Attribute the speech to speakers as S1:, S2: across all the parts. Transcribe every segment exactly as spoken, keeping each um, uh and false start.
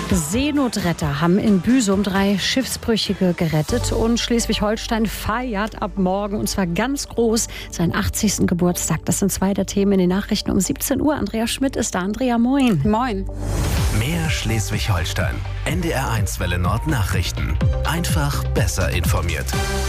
S1: Seenotretter haben in Büsum drei Schiffsbrüchige gerettet und Schleswig-Holstein feiert ab morgen, und zwar ganz groß, seinen achtzigsten Geburtstag. Das sind zwei der Themen in den Nachrichten um siebzehn Uhr. Andrea Schmidt ist da. Andrea, moin.
S2: Moin.
S3: Mehr Schleswig-Holstein. N D R eins Welle Nord Nachrichten. Einfach besser informiert.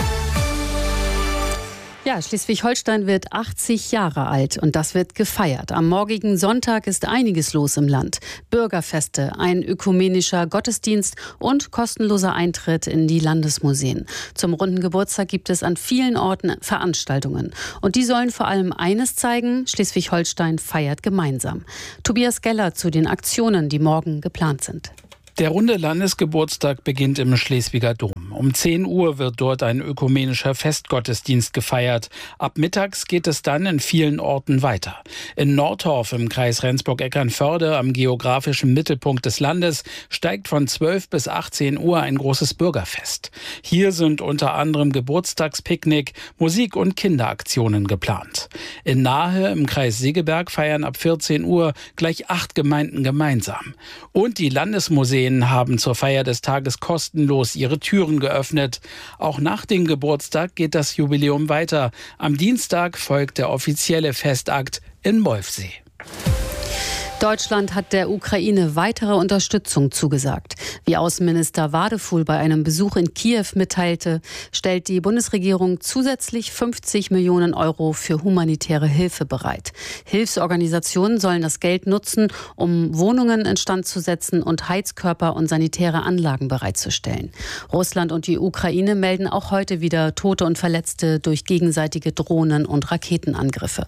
S2: Ja, Schleswig-Holstein wird achtzig Jahre alt und das wird gefeiert. Am morgigen Sonntag ist einiges los im Land. Bürgerfeste, ein ökumenischer Gottesdienst und kostenloser Eintritt in die Landesmuseen. Zum runden Geburtstag gibt es an vielen Orten Veranstaltungen. Und die sollen vor allem eines zeigen: Schleswig-Holstein feiert gemeinsam. Tobias Geller zu den Aktionen, die morgen geplant sind.
S4: Der runde Landesgeburtstag beginnt im Schleswiger Dom. Um zehn Uhr wird dort ein ökumenischer Festgottesdienst gefeiert. Ab mittags geht es dann in vielen Orten weiter. In Nordhorf im Kreis Rendsburg-Eckernförde, am geografischen Mittelpunkt des Landes, steigt von zwölf bis achtzehn Uhr ein großes Bürgerfest. Hier sind unter anderem Geburtstagspicknick, Musik- und Kinderaktionen geplant. In Nahe im Kreis Segeberg feiern ab vierzehn Uhr gleich acht Gemeinden gemeinsam. Und die Landesmuseen haben zur Feier des Tages kostenlos ihre Türen geöffnet. Auch nach dem Geburtstag geht das Jubiläum weiter. Am Dienstag folgt der offizielle Festakt in Wolfsee.
S2: Deutschland hat der Ukraine weitere Unterstützung zugesagt. Wie Außenminister Wadefuhl bei einem Besuch in Kiew mitteilte, stellt die Bundesregierung zusätzlich fünfzig Millionen Euro für humanitäre Hilfe bereit. Hilfsorganisationen sollen das Geld nutzen, um Wohnungen instand zu setzen und Heizkörper und sanitäre Anlagen bereitzustellen. Russland und die Ukraine melden auch heute wieder Tote und Verletzte durch gegenseitige Drohnen- und Raketenangriffe.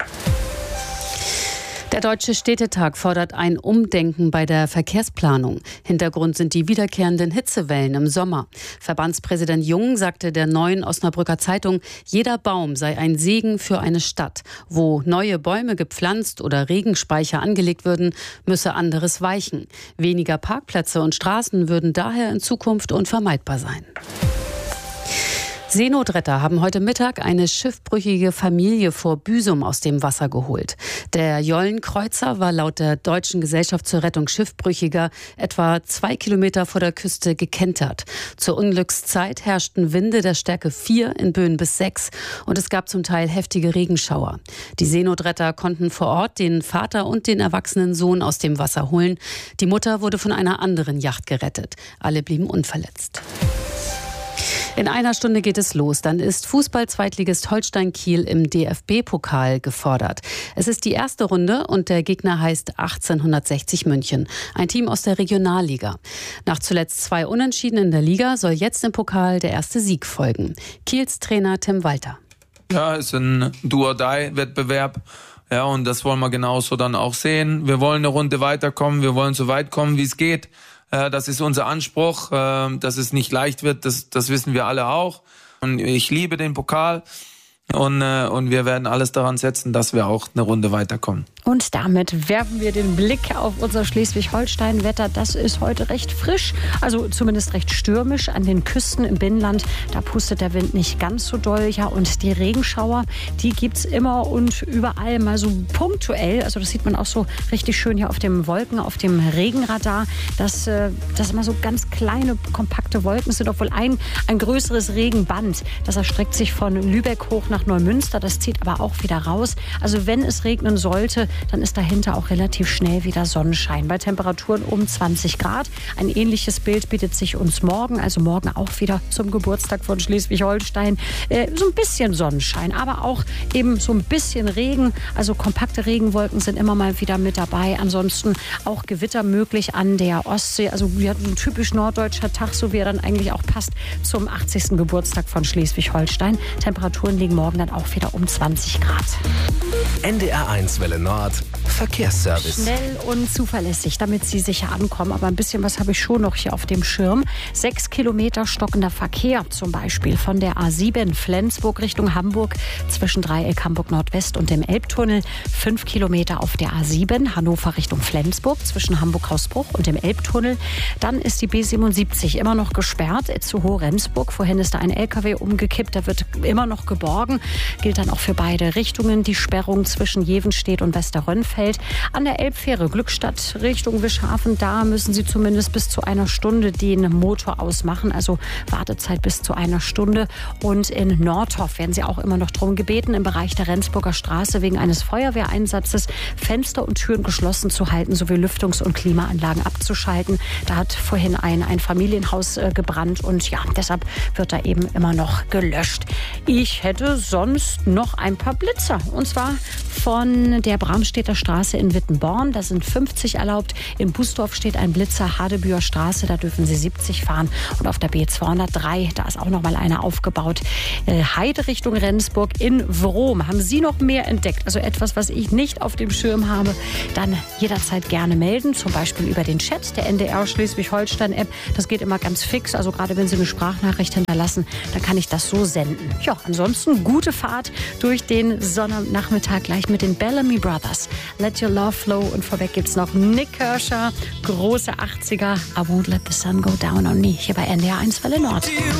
S2: Der Deutsche Städtetag fordert ein Umdenken bei der Verkehrsplanung. Hintergrund sind die wiederkehrenden Hitzewellen im Sommer. Verbandspräsident Jung sagte der Neuen Osnabrücker Zeitung, jeder Baum sei ein Segen für eine Stadt. Wo neue Bäume gepflanzt oder Regenspeicher angelegt würden, müsse anderes weichen. Weniger Parkplätze und Straßen würden daher in Zukunft unvermeidbar sein. Seenotretter haben heute Mittag eine schiffbrüchige Familie vor Büsum aus dem Wasser geholt. Der Jollenkreuzer war laut der Deutschen Gesellschaft zur Rettung Schiffbrüchiger etwa zwei Kilometer vor der Küste gekentert. Zur Unglückszeit herrschten Winde der Stärke vier in Böen bis sechs und es gab zum Teil heftige Regenschauer. Die Seenotretter konnten vor Ort den Vater und den erwachsenen Sohn aus dem Wasser holen. Die Mutter wurde von einer anderen Yacht gerettet. Alle blieben unverletzt. In einer Stunde geht es los. Dann ist Fußball-Zweitligist Holstein Kiel im D F B-Pokal gefordert. Es ist die erste Runde und der Gegner heißt achtzehnhundertsechzig München. Ein Team aus der Regionalliga. Nach zuletzt zwei Unentschieden in der Liga soll jetzt im Pokal der erste Sieg folgen. Kiels Trainer Tim Walter.
S5: Ja, es ist ein Do-or-Die-Wettbewerb. Ja, und das wollen wir genauso dann auch sehen. Wir wollen eine Runde weiterkommen. Wir wollen so weit kommen, wie es geht. Das ist unser Anspruch, dass es nicht leicht wird, das, das wissen wir alle auch. Und ich liebe den Pokal und, und wir werden alles daran setzen, dass wir auch eine Runde weiterkommen.
S1: Und damit werfen wir den Blick auf unser Schleswig-Holstein-Wetter. Das ist heute recht frisch, also zumindest recht stürmisch. An den Küsten im Binnenland, da pustet der Wind nicht ganz so doll. Ja, und die Regenschauer, die gibt's immer und überall mal so punktuell. Also das sieht man auch so richtig schön hier auf den Wolken, auf dem Regenradar. Dass das immer so ganz kleine, kompakte Wolken sind, obwohl ein, ein größeres Regenband, das erstreckt sich von Lübeck hoch nach Neumünster. Das zieht aber auch wieder raus. Also wenn es regnen sollte, dann ist dahinter auch relativ schnell wieder Sonnenschein. Bei Temperaturen um zwanzig Grad. Ein ähnliches Bild bietet sich uns morgen, also morgen auch wieder zum Geburtstag von Schleswig-Holstein. Äh, so ein bisschen Sonnenschein, aber auch eben so ein bisschen Regen. Also kompakte Regenwolken sind immer mal wieder mit dabei. Ansonsten auch Gewitter möglich an der Ostsee. Also wir hatten ein typisch norddeutscher Tag, so wie er dann eigentlich auch passt zum achtzigsten Geburtstag von Schleswig-Holstein. Temperaturen liegen morgen dann auch wieder um zwanzig Grad.
S3: N D R eins Welle Nord Verkehrsservice.
S1: Schnell und zuverlässig, damit Sie sicher ankommen. Aber ein bisschen was habe ich schon noch hier auf dem Schirm. Sechs Kilometer stockender Verkehr zum Beispiel von der A sieben Flensburg Richtung Hamburg zwischen Dreieck Hamburg Nordwest und dem Elbtunnel. Fünf Kilometer auf der A sieben Hannover Richtung Flensburg zwischen Hamburg-Hausbruch und dem Elbtunnel. Dann ist die B siebenundsiebzig immer noch gesperrt zu Hohe-Rendsburg. Vorhin ist da ein L K W umgekippt. Der wird immer noch geborgen. Gilt dann auch für beide Richtungen die Sperrung zwischen Jevenstedt und West Westerrönfeld. An der Elbfähre Glückstadt Richtung Wischhafen, da müssen Sie zumindest bis zu einer Stunde den Motor ausmachen, also Wartezeit bis zu einer Stunde. Und in Nordhoff werden Sie auch immer noch darum gebeten, im Bereich der Rendsburger Straße wegen eines Feuerwehreinsatzes Fenster und Türen geschlossen zu halten, sowie Lüftungs- und Klimaanlagen abzuschalten. Da hat vorhin ein, ein Familienhaus äh, gebrannt und ja, deshalb wird da eben immer noch gelöscht. Ich hätte sonst noch ein paar Blitzer, und zwar von der Bramstedter Straße in Wittenborn. Da sind fünfzig erlaubt. In Busdorf steht ein Blitzer, Hadebüher Straße, da dürfen Sie siebzig fahren. Und auf der B zweihundertdrei, da ist auch noch mal einer aufgebaut. Äh, Heide Richtung Rendsburg in Wrom. Haben Sie noch mehr entdeckt? Also etwas, was ich nicht auf dem Schirm habe, dann jederzeit gerne melden. Zum Beispiel über den Chat der N D R Schleswig-Holstein-App. Das geht immer ganz fix. Also gerade wenn Sie eine Sprachnachricht hinterlassen, dann kann ich das so senden. Ja, ansonsten gute Fahrt durch den Sonnabendnachmittag gleich mit den Bellamy Brothers. Let Your Love Flow. Und vorweg gibt's noch Nick Kershaw, große achtziger. I won't let the sun go down on me. Hier bei N D R eins Welle Nord.